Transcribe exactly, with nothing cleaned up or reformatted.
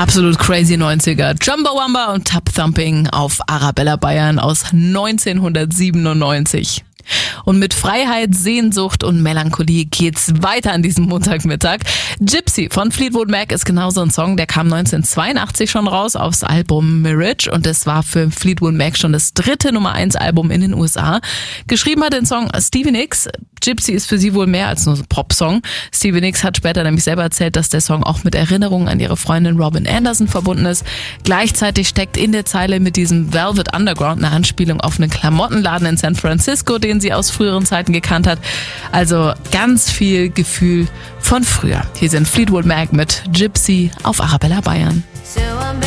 Absolut crazy neunziger. Chumbawamba und Tub Thumping auf Arabella Bayern aus neunzehnhundertsiebenundneunzig. Und mit Freiheit, Sehnsucht und Melancholie geht's weiter an diesem Montagmittag. Gypsy von Fleetwood Mac ist genauso ein Song, der kam neunzehnhundertzweiundachtzig schon raus aufs Album Mirage und es war für Fleetwood Mac schon das dritte Nummer eins Album in den U S A. Geschrieben hat den Song Stevie Nicks. Gypsy ist für sie wohl mehr als nur ein Popsong. Stevie Nicks hat später nämlich selber erzählt, dass der Song auch mit Erinnerungen an ihre Freundin Robin Anderson verbunden ist. Gleichzeitig steckt in der Zeile mit diesem Velvet Underground eine Anspielung auf einen Klamottenladen in San Francisco, den sie aus früheren Zeiten gekannt hat. Also ganz viel Gefühl von früher. Hier sind Fleetwood Mac mit Gypsy auf Arabella Bayern.